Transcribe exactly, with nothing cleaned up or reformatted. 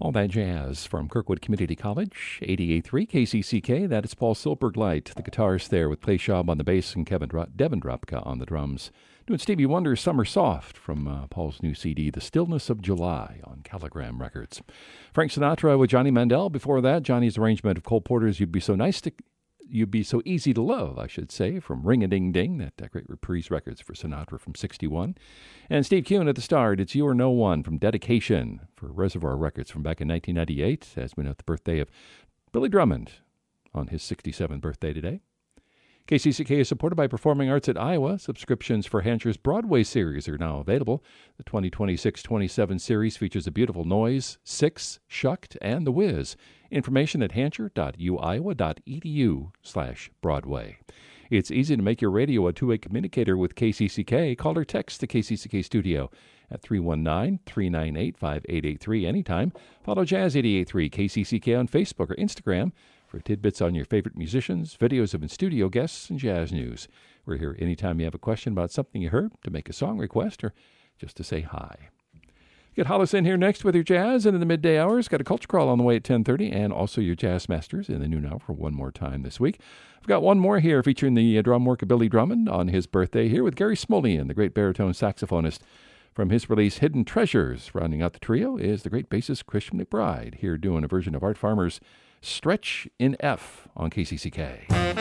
All that jazz from Kirkwood Community College, eighty-eight point three K C C K. That is Paul Silbergleit, the guitars there, with Clay Schaub on the bass and Kevin Dro- Devin Dropka on the drums. Doing Stevie Wonder's Summer Soft from uh, Paul's new C D, The Stillness of July, on Caligram Records. Frank Sinatra with Johnny Mandel. Before that, Johnny's arrangement of Cole Porter's You'd Be So Nice to... You'd Be So Easy to Love, I should say, from Ring-a-Ding-Ding, that, that great reprise records for Sinatra from sixty-one. And Steve Kuhn at the start, It's You or No One from Dedication for Reservoir Records from back in nineteen ninety-eight, as we note the birthday of Billy Drummond on his sixty-seventh birthday today. K C C K is supported by Performing Arts at Iowa. Subscriptions for Hansher's Broadway series are now available. The twenty twenty-six twenty-seven series features A Beautiful Noise, Six, Shucked, and The Wiz. Information at hansher.uiowa.edu slash Broadway. It's easy to make your radio a two-way communicator with K C C K. Call or text the K C C K studio at three one nine, three nine eight, five eight eight three anytime. Follow Jazz eighty-eight point three K C C K on Facebook or Instagram for tidbits on your favorite musicians, videos of in-studio guests, and jazz news. We're here anytime you have a question about something you heard, to make a song request, or just to say hi. Get Hollis in here next with your jazz, and in the midday hours, got a Culture Crawl on the way at ten thirty, and also your Jazz Masters in the noon hour for one more time this week. I've got one more here featuring the uh, drum work of Billy Drummond on his birthday here with Gary Smolian, the great baritone saxophonist. From his release, Hidden Treasures. Rounding out the trio is the great bassist Christian McBride, here doing a version of Art Farmer's Stretch in F on K C C K.